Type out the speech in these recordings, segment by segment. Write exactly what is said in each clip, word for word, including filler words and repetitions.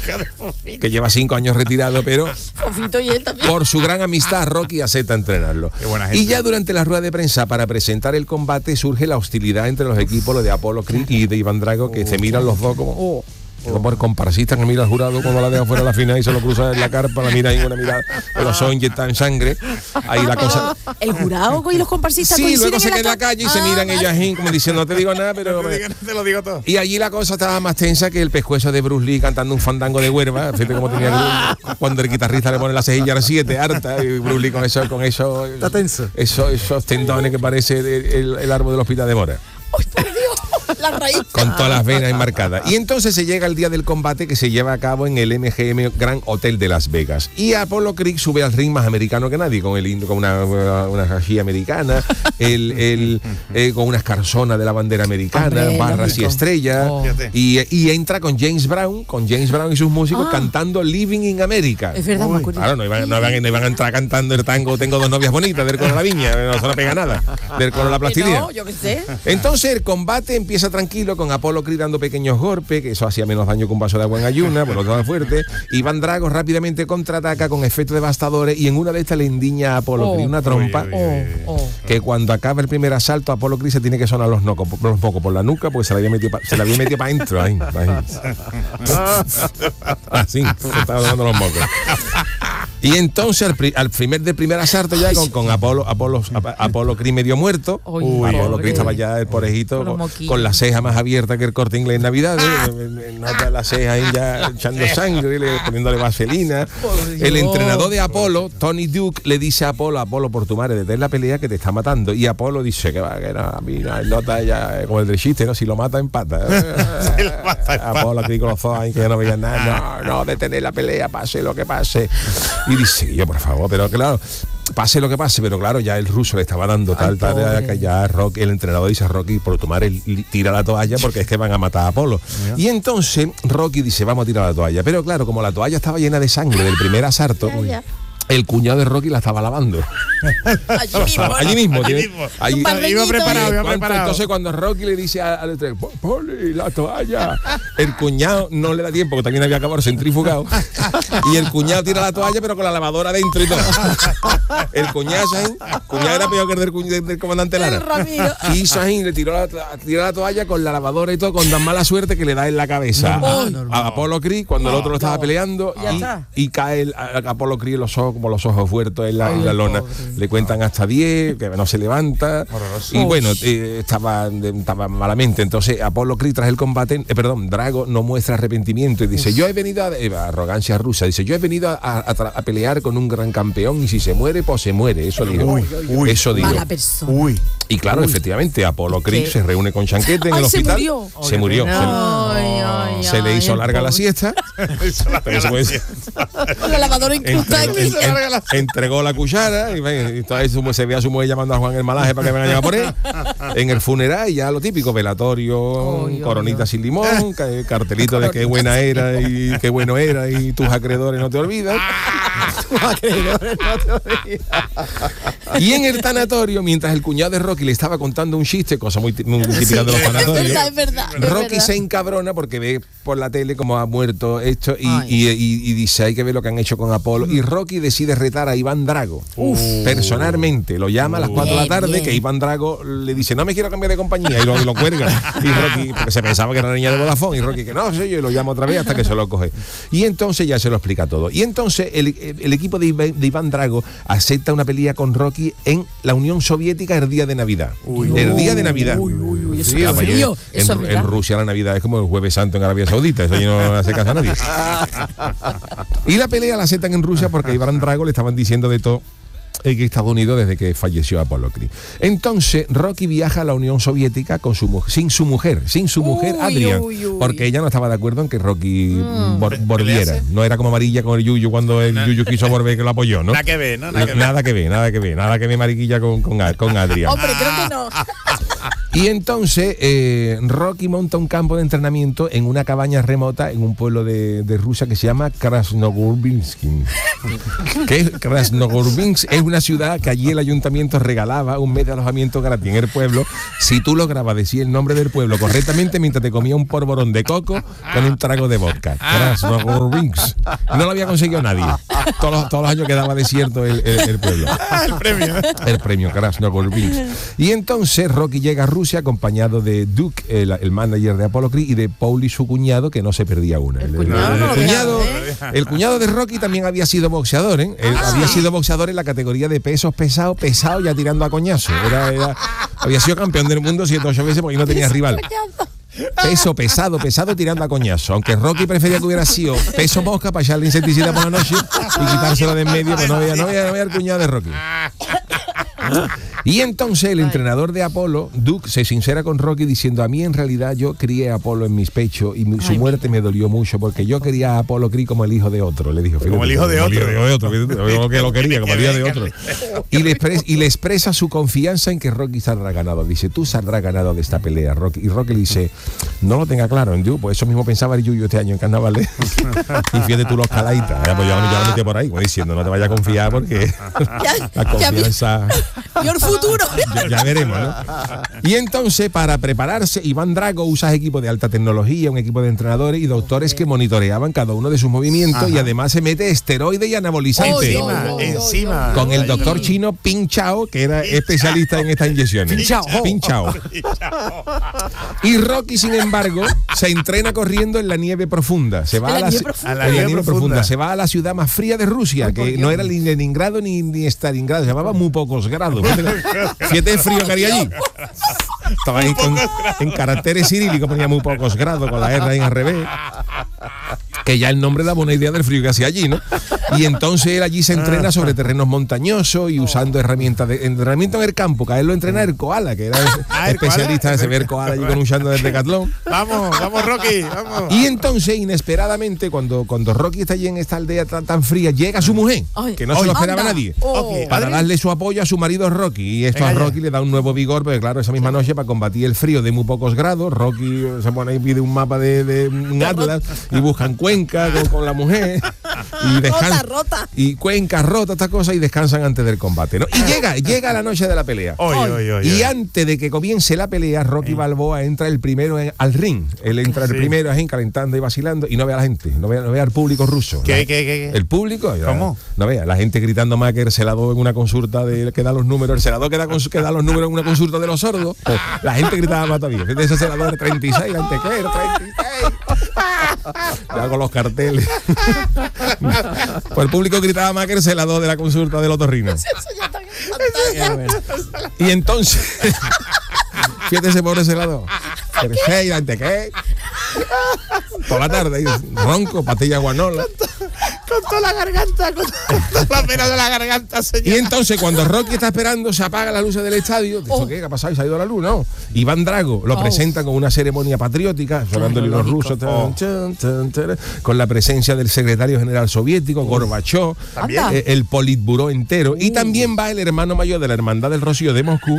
que lleva cinco años retirado, pero Fofito y él también. por su gran amistad Rocky acepta entrenarlo. Qué buena gente. Y ya durante la rueda de prensa para presentar el combate surge la hostilidad entre los equipos, los de Apollo Creed y de Iván Drago, que se miran los dos como... Oh. Como el comparsista que mira al jurado cuando la deja fuera de la final y se lo cruza en la carpa, la mira ahí una mirada, los ojos inyectados en sangre. Ahí la cosa. El jurado y los comparsistas Sí, coinciden luego se en queda en la ca- calle y se Ah, miran vale. ellas ahí como diciendo, no te digo nada, pero. No te, digo, no te lo digo todo. Y allí la cosa estaba más tensa que el pescuezo de Bruce Lee cantando un fandango de Huerva. Fíjate cómo tenía cuando el guitarrista le pone la cejilla a siete, harta, y Bruce Lee con eso, con eso. Está tenso. Eso, esos tendones que parece el, el, el árbol del hospital de Mora. ¡Ay, por Dios! La raíz. Con todas las venas enmarcadas. Y entonces se llega el día del combate que se lleva a cabo en el M G M Grand Hotel de Las Vegas. Y Apollo Creed sube al ring más americano que nadie, con el con una, una hashi americana, el, el, eh, con una escarzona de la bandera americana, Hombre, barras lógico. y estrellas. Oh. Y, y entra con James Brown, con James Brown y sus músicos Ah. cantando Living in America. Es verdad, me acuerdo. Claro, no iban, no, iban, no iban a entrar cantando el tango Tengo dos novias bonitas del coro de la viña, no se le pega nada, del coro de la Que plastilina. no, yo qué sé. Entonces el combate empieza tranquilo con Apollo Creed dando pequeños golpes, que eso hacía menos daño que un vaso de agua en ayuna, por lo tanto fuerte. Iván Drago rápidamente contraataca con efectos devastadores y en una de estas le endiña a Apollo Oh. Creed una trompa. Uy, uy, uy. Oh, oh. Que cuando acaba el primer asalto, Apollo Creed se tiene que sonar los mocos los mocos por la nuca, porque se la había metido pa, se la había metido para adentro. Ahí, ahí. Así, se estaba dando los mocos. Y entonces al, pri, al primer del primer asalto ya con, con Apolo, Apolo, Apollo Creed medio muerto. Uy, Uy, Apollo pobre. Creed estaba ya el porejito Con los con, moquillos. con la ceja más abierta que el Corte Inglés en Navidad, ¿eh? Nota la ceja ahí ya echando sangre, le- poniéndole vaselina. Por El Dios. entrenador de Apolo, Tony Duke, le dice a Apolo, Apolo, por tu madre, detén la pelea que te está matando. Y Apolo dice que va, que no, a mí no, nota ya, eh, como el del chiste, ¿no? Si lo mata, empata. Si lo mata, empata. Apolo aquí con los ojos ahí que ya no veía nada. No, no, detener la pelea, pase lo que pase. Y dice, yo, por favor, pero claro, pase lo que pase, pero claro, ya el ruso le estaba dando tal, tal, pobre. que ya Rocky, el entrenador dice a Rocky, por tu madre, li- tira la toalla porque es que van a matar a Apolo. Y entonces Rocky dice, vamos a tirar la toalla. Pero claro, como la toalla estaba llena de sangre del primer asalto, Ya, ya. el cuñado de Rocky la estaba lavando. Allí mismo. ¿no? Allí mismo. Allí tiene- mismo. allí- Un barreñito. Iba preparado, iba Cuando- preparado. entonces cuando Rocky le dice a- al entrenador, "Po- Poli, la toalla", el cuñado no le da tiempo, porque también había acabado el centrifugado, y el cuñado tira la toalla pero con la lavadora dentro y todo. El cuñado, ¿sabes? El cuñado era peor que el del, cuñ- del- del comandante El Lara. Ramiro. Y Sahin le tiró la, tiró la toalla con la lavadora y todo, con tan mala suerte que le da en la cabeza a, a Apollo Creed cuando el otro lo estaba peleando, Ya y, está. y cae el, a, a Apollo Creed los ojos como los ojos fuertes en la, en la lona. pobre. Le cuentan hasta diez, que no se levanta. Horroroso. Y bueno, eh, estaba, estaba malamente. Entonces Apollo Creed tras el combate, eh, perdón, Drago no muestra arrepentimiento y dice, yo he venido a eh, arrogancia rusa, dice, yo he venido a, a- a tra- a pelear con un gran campeón y si se muere, pues se muere. Eso digo. Uy, uy, Eso digo. Mala persona. Uy. Y claro, efectivamente, Apollo Creed ¿Qué? se reúne con Chanquete en Ay, el se hospital. murió. Se murió. Se, Ay, ay, se le ay, hizo el larga la pobre. siesta. Eso la Pero se puede- Con la lavadora incrustada entregó, aquí. en- en- entregó la cuchara y, ven, y todo eso, se ve a su mujer llamando a Juan el Malaje para que venga a llevar por él. En el funeral y ya lo típico, velatorio, Ay, ay, coronita ay. sin limón, ca- cartelito de qué buena era y qué bueno era y tus acreedores no te olvidan. Y en el tanatorio, mientras el cuñado de Rocky le estaba contando un chiste, cosa muy, tí- muy típica de los Es tanatorios, verdad, es verdad. es Rocky verdad. se encabrona porque ve por la tele cómo ha muerto esto y, Ay. y- y- y dice hay que ver lo que han hecho con Apolo. Y Rocky decide retar a Iván Drago. Personalmente lo llama a las cuatro de la Bien, tarde, bien. que Iván Drago le dice no me quiero cambiar de compañía y lo, y lo cuelga. Y Rocky, porque se pensaba que era la niña de Vodafone, y Rocky que no, soy yo, y lo llama otra vez hasta que se lo coge. Y entonces ya se lo explica todo. Y entonces el, el equipo de Iván, de Iván Drago acepta una pelea con Rocky en la Unión Soviética el día de Navidad. el día de Navidad. Uy, uy, uy, eso Sí, es vamos, frío, en, eso es en verdad. Rusia la Navidad es como el Jueves Santo en Arabia Saudita, eso ahí no hace caso a nadie. Y la pelea la aceptan en Rusia porque a Iván Drago le estaban diciendo de todo en Estados Unidos desde que falleció Apollo Creed. Entonces Rocky viaja a la Unión Soviética con su mu- sin su mujer, sin su mujer Uy, Adrian, uy, uy. porque ella no estaba de acuerdo en que Rocky Mm. bor- bordiera. ¿Pelease? No era como Amarilla con el Yuyu cuando el Yuyu quiso volver que lo apoyó, ¿no? Nada que ver, ¿no? Nada que ver. Nada que ver, nada que ver, nada que ver Mariquilla con, con, Ad- con Adrian. Hombre, creo que no. Y entonces eh, Rocky monta un campo de entrenamiento en una cabaña remota en un pueblo de, de Rusia que se llama Krasnogorsk. que es Krasnogorsk, es una ciudad que allí el ayuntamiento regalaba un mes de alojamiento gratis en el pueblo si tú lograbas decir el nombre del pueblo correctamente mientras te comía un polvorón de coco con un trago de vodka. Krasnogorsk. No lo había conseguido nadie. Todos los, todos los años quedaba desierto el, el, el pueblo. El premio. El premio Krasnogorsk. Y entonces Rocky llega a Rusia acompañado de Duke, el, el manager de Apollo Creed, y de Paulie, su cuñado, que no se perdía una. El El, cuñado el- no el lo cuñado, deja, el cuñado de Rocky también había sido boxeador, ¿eh? Él había sido boxeador en la categoría de pesos pesados, pesado ya tirando a coñazo. Era, era- había sido campeón del mundo siete ocho veces porque no tenía rival. Peso pesado, pesado tirando a coñazo. Aunque Rocky prefería que hubiera sido peso mosca para echarle insecticida por la noche y quitárselo de en medio, pues no veía, no veía, no veía el cuñado de Rocky. Y entonces el entrenador de Apolo, Duke, se sincera con Rocky diciendo: a mí en realidad yo crié a Apolo en mis pechos y mi- su Ay, muerte me dolió mucho porque yo quería a Apolo Creed como el hijo de otro. Le dijo, Como el hijo de como el otro. hijo de otro, fíjate, yo que lo quería como el hijo de otro. Y le, expres- y le expresa su confianza en que Rocky saldrá ganado. Dice: tú saldrás ganado de esta pelea, Rocky. Y Rocky le dice: no lo tenga claro, yo, pues eso mismo pensaba el Yuyo este año en carnaval. ¿eh? Y fíjate tú los calaitas. Ya, pues yo, yo lo metí por ahí, como diciendo: no te vayas a confiar porque la confianza. Yo el futuro. Ya, ya veremos, ¿no? Y entonces, para prepararse, Iván Drago usa equipo de alta tecnología, un equipo de entrenadores y doctores que monitoreaban cada uno de sus movimientos. Ajá. Y además se mete esteroides y anabolizantes. Oh, Encima, no, no, encima. no, Con el Ahí. doctor chino Ping Chao, que era especialista en estas inyecciones. Ping Chao. Ping Chao. Y Rocky, sin embargo, se entrena corriendo en la nieve profunda. Se va ¿En a la la, nieve ci- profunda? a la A la nieve nieve profunda. profunda. Se va a la ciudad más fría de Rusia, que no era ni Leningrado ni, ni Stalingrado, se llamaba muy pocos grados. Siete frío que haría allí. Estaba ahí con, en caracteres cirílicos, ponía muy pocos grados con la R ahí al revés. Que ya el nombre daba una idea del frío que hacía allí, ¿no? Y entonces él allí se entrena sobre terrenos montañosos y usando herramientas de entrenamiento en el campo, que a él lo entrena el koala, que era Ah, el especialista koala. en ese ver koala allí luchando del decatlón. Vamos, vamos, Rocky, vamos. Y entonces, inesperadamente, cuando, cuando Rocky está allí en esta aldea tan, tan fría, llega su mujer, Ay. que no se lo Ay, esperaba anda. nadie, Oh. para darle su apoyo a su marido Rocky. Y esto Venga a ya. Rocky le da un nuevo vigor, porque claro, esa misma noche, para combatir el frío de muy pocos grados, Rocky se pone ahí, pide un mapa de, de un atlas y buscan Cuenca con, con la mujer. Y descan- rota. Y Cuenca rota, estas cosas, y descansan antes del combate, ¿no? Y llega, llega la noche de la pelea. Oye, oye, oye. Y antes de que comience la pelea, Rocky Balboa entra el primero en- al ring. Él entra el Sí. primero ahí calentando y vacilando y no ve a la gente, no ve, no ve al público ruso. ¿Qué, La- qué, qué, qué? El público, ya, ¿Cómo? no vea, la gente gritando más que el celador en una consulta de que da los números, el celador que da, cons- que da los números en una consulta de los sordos. Pues, la gente gritaba más todavía. Fíjate, ese celador treinta y seis, antes que era treinta y seis. Ya con los carteles. Pues el público gritaba más que el celador de la consulta del otorrino. Y entonces, fíjate ese pobre celador. Pero seis, antes que toda la tarde, ahí, ronco, pastilla guanola. Con toda la garganta, con toda la pena de la garganta, señor. Y entonces, cuando Rocky está esperando, se apaga la luz del estadio. ¿Esto Oh. qué? ¿Qué ha pasado? ¿Y se ha ido la luz? No. Iván Drago lo Oh. presenta con una ceremonia patriótica, sonándole los rusos, tan, tan, tan, tan, con la presencia del secretario general soviético, Gorbachov, También. eh, el Politburó entero. Y también va el hermano mayor de la Hermandad del Rocío de Moscú,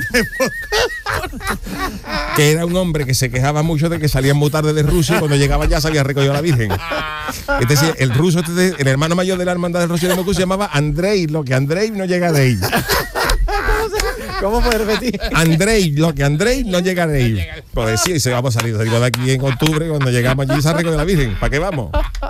que era un hombre que se quejaba mucho de que salían muy tarde de Rusia y cuando llegaba ya se había recogido a la Virgen. Este sí, el ruso, este, el hermano mayor de la Hermandad del Rocío de Moscú se llamaba Andrei, lo que Andrei no llega de ahí. ¿Cómo puedes repetir? Andrei, lo que Andrei no llega de ahí. Pues sí, se vamos a salir, salimos de aquí en octubre cuando llegamos allí se ha recogido la Virgen. ¿Para qué vamos?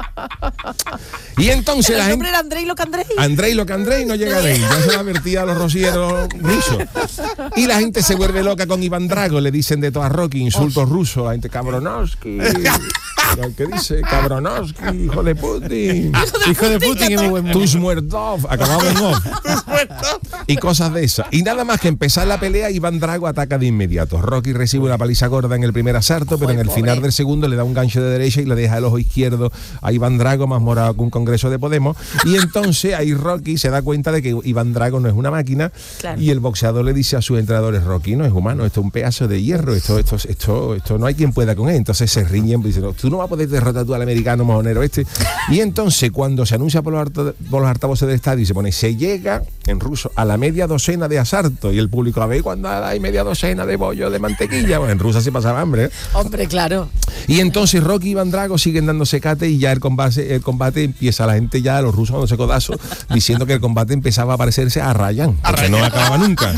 Y entonces la El nombre gente... era Andrei lo que Andrei. Andrei, lo que Andrei no llega de ahí. Ya se lo advertía a los rocieros rusos. Y la gente se vuelve loca con Iván Drago. Le dicen de todo a Rocky insultos rusos. La gente, Cabronovsky. ¿Qué dice? Cabronovsky, hijo de Putin. Hijo de Putin, que muy buen Tus muertos. Acabamos en off. Y cosas de esas. Y nada más que empezar la pelea, Iván Drago ataca de inmediato. Rocky recibe una paliza gorda en el primer asalto, pero en el final del segundo le da un gancho de derecha y le deja el ojo izquierdo a Iván Drago más morado que un congreso de Podemos. Y entonces ahí Rocky se da cuenta de que Iván Drago no es una máquina. Claro. Y el boxeador le dice a sus entrenadores: Rocky no es humano, esto es un pedazo de hierro, esto, esto, esto, esto no hay quien pueda con él. Entonces se riñen y dicen: no, tú no vas a poder derrotar tú al americano mojonero este. Y entonces cuando se anuncia por los, alto- por los altavoces del estadio y se pone: se llega en ruso a la la media docena de asaltos. Y el público, a ver, cuando hay media docena de bollo de mantequilla. Bueno, en Rusia se pasaba hambre, ¿eh? Hombre, claro. Y entonces Rocky y Iván Drago siguen dándose cate y ya el combate, el combate empieza, la gente ya, los rusos dándose codazos, diciendo que el combate empezaba a parecerse a Ryan, porque no acababa nunca.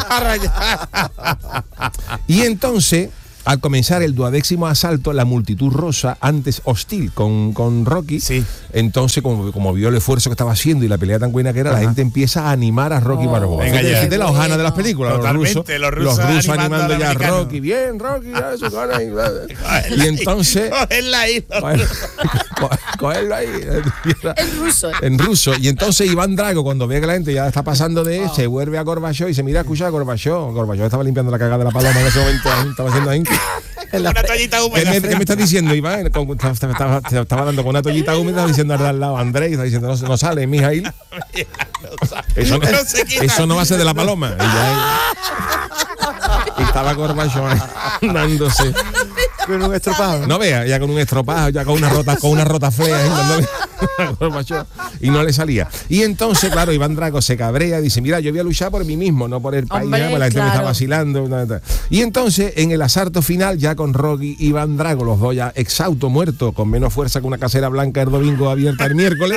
Y entonces, al comenzar el duodécimo asalto, la multitud rosa, antes hostil con, con Rocky, Sí. entonces como, como vio el esfuerzo que estaba haciendo y la pelea tan buena que era, Ajá. la gente empieza a animar a Rocky Oh, Balboa. venga ya. Es de la hojana de las películas, Totalmente, los rusos, los rusos animando animando al ya a americano. Rocky, bien, Rocky, ya, eso, gana, y, y entonces... Cogerla ahí. Bueno, co- cogerlo ahí. En ruso. En ruso. Y entonces Iván Drago, cuando ve que la gente ya está pasando de él, se vuelve a Gorbachev y dice, mira, escucha a Gorbachev. Gorbachev estaba limpiando la cagada de la paloma en ese momento, ahí, estaba haciendo ahí. Una toallita ¿Qué húmeda. me, qué me estás diciendo, Iván? Con- Estaba, estaba- te estaba dando con una toallita húmeda, estaba diciendo al de al lado, Andrés, estaba diciendo, no, no sale, Mijail. Eso no, No se quita. eso no va a ser de la paloma. Y, ya, y estaba Gorbachev ahí, dándose. Con un estropado. No vea, ya con un estropajo, ya con una rota, con una rota fea, ¿eh? Dándole a Gorbachev, y no le salía. Y entonces, claro, Iván Drago se cabrea y dice, mira, yo voy a luchar por mí mismo, no por el país, Hombre, ¿eh? Porque la gente me está claro. vacilando. ta, ta. Y entonces, en el asalto final, ya con Rocky y Iván Drago, los dos ya exhaustos, muertos, con menos fuerza que una casera blanca el domingo abierta el miércoles.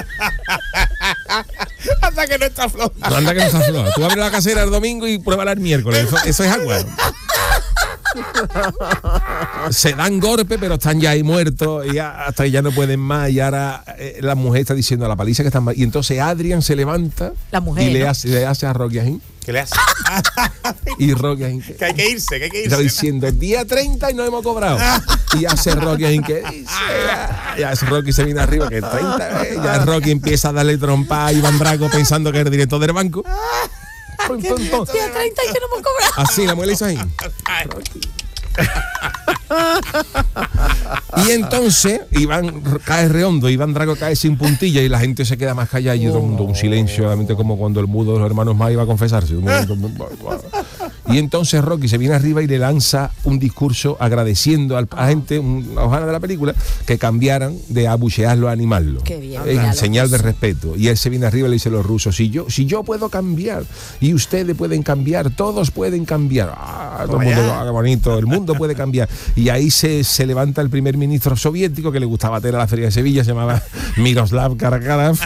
Hasta que no está floja. No, anda que no está floja. Tú abres la casera el domingo y pruébala el miércoles. Eso, eso es agua. Se dan golpe, pero están ya ahí muertos y ya, hasta que ya no pueden más. Y ahora eh, la mujer está diciendo a la paliza que están mal. Y entonces Adrian se levanta La mujer, y le ¿no? hace, le hace a Rocky Ajín. ¿Qué le hace? Y Rocky Ajín Que hay que irse, que hay que está irse. diciendo el día treinta y no hemos cobrado. Y hace Rocky Ajín que dice, ya es Rocky se viene arriba que treinta, eh, ya Rocky empieza a darle trompa a Iván Drago pensando que es el director del banco. Pum, pum, pum. Día treinta y que no hemos cobrado. Así la mujer le hizo ahí. Y entonces Iván cae redondo, Iván Drago cae sin puntilla y la gente se queda más callada y todo el mundo un silencio, obviamente como cuando el mudo de los hermanos más iba a confesarse. Un momento, y entonces Rocky se viene arriba y le lanza un discurso agradeciendo al- a la gente, una hojana de la película, que cambiaran de abuchearlo a animarlo. Qué bien, En mira, señal de los rusos. respeto. Y él se viene arriba y le dice a los rusos, si yo, si yo puedo cambiar y ustedes pueden cambiar, todos pueden cambiar. Ah, todo el mundo, ah, qué bonito, el mundo puede cambiar. Y ahí se, se levanta el primer ministro soviético que le gustaba tener a la feria de Sevilla, se llamaba Miroslav Karakalov.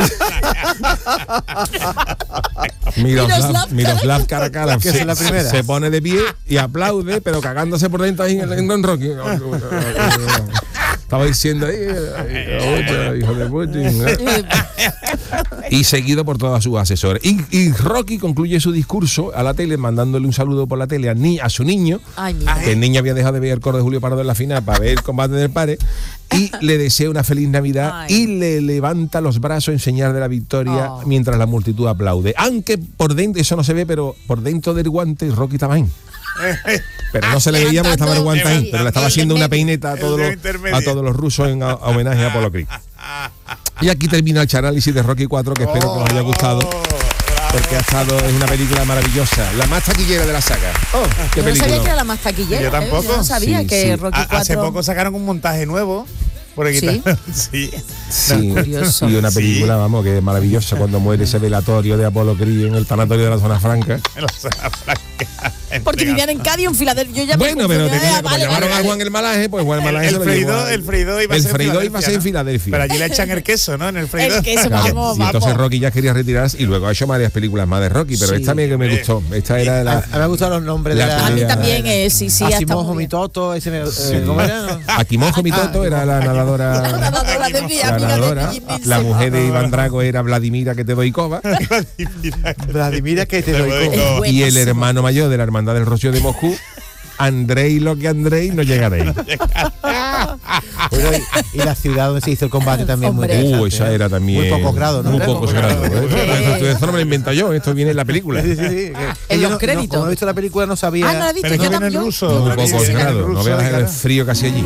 Miroslav, Miroslav Karakalov Que se, es la primera. se pone de pie y aplaude, pero cagándose por dentro ahí en el Don Rocky. Estaba diciendo ahí, "Ay, hijo de Putin", ¿no? Y seguido por todos sus asesores. Y, y Rocky concluye su discurso a la tele mandándole un saludo por la tele a, ni, a su niño, Ay, mira. que el niño había dejado de ver el coro de Julio Pardo en la final para ver el combate del padre, y le desea una feliz Navidad. Ay. Y le levanta los brazos en señal de la victoria Oh. mientras la multitud aplaude. Aunque por dentro, eso no se ve, pero por dentro del guante Rocky estaba ahí. Pero no se le veía porque estaba el guante ahí, pero le estaba haciendo una peineta a todos los, a todos los rusos en a- a homenaje a Apollo Creed. Y aquí termina el análisis de Rocky cuatro, que espero que os haya gustado, porque ha estado, es una película maravillosa, la más taquillera de la saga. Oh, qué Yo no sabía película. que era la más taquillera. Yo ¿eh? tampoco. Yo no sabía Sí, que sí. Rocky A- Hace cuatro... poco sacaron un montaje nuevo. Por aquí ¿Sí? Sí. Sí, curioso. y una Sí. película, vamos, que es maravillosa cuando muere ese velatorio de Apolo Creed en el tanatorio de la zona franca. Porque vivían en Cádiz o en Filadelfia. Yo ya me Bueno, pero confundí. tenía, Ah, como vale, llamaron vale, a vale. Juan el Malaje, pues Juan el Malaje El se lo llevó freidor, a- el freidor iba a el ser freidor iba a ser en ¿no? Filadelfia. Pero allí le echan el queso, ¿no? En el freidor. El queso, Claro, vamos, y entonces vamos. Rocky ya quería retirarse y luego ha hecho varias películas más de Rocky, pero Sí. esta me, que me gustó. Esta era A, la. a mí me gustan los nombres La de la. A mí pelea- también, eh, sí, sí. hasta Asimojo muy bien. Mitoto, ese me, eh, Sí. ¿cómo era? Akimojo Mitoto era la nadadora. La nadadora de mi La amiga de nadadora. Jim Vincent. La mujer de Iván Drago era Vladimira que te doy coba. Vladimira que te Te doy doy coba. coba. Y el Buenísimo. hermano mayor de la hermandad del Rocío de Moscú, Andrei lo que Andrei, no llegaréis. Bueno, y, y la ciudad donde se hizo el combate también muy Hombre. interesante. Uh, esa era también. Muy pocos grados, ¿no? Muy Muy pocos pocos grados. grados. ¿eh? Esto, esto no me lo invento yo, esto viene en la película. Sí, sí, sí, que- que En yo los no- créditos. No, como no he visto la película, no sabía. Ah, no la he visto, Pero es yo que viene en también. ruso. Muy Viene pocos en grados. No ruso, veas el claro. frío que hace allí.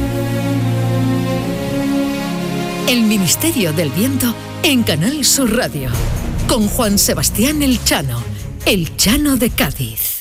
El Ministerio del Viento en Canal Sur Radio. Con Juan Sebastián El Chano, El Chano de Cádiz.